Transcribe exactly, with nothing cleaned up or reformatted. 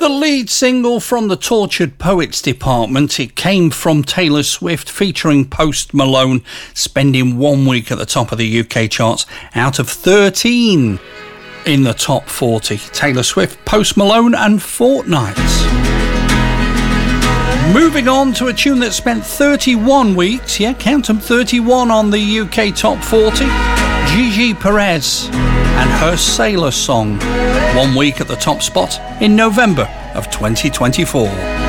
the lead single from the Tortured Poets department. It came from Taylor Swift, featuring Post Malone, spending one week at the top of the U K charts out of thirteen in the top forty. Taylor Swift, Post Malone and Fortnight. Moving on to a tune that spent thirty-one weeks, yeah, count them, thirty-one on the U K top forty. Gigi Perez and her Sailor Song, one week at the top spot in November of twenty twenty-four.